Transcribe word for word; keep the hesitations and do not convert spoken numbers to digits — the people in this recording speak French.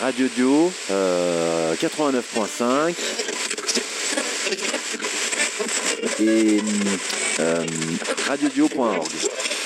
Radio Dio euh, quatre-vingt-neuf point cinq et euh, radio dio point org.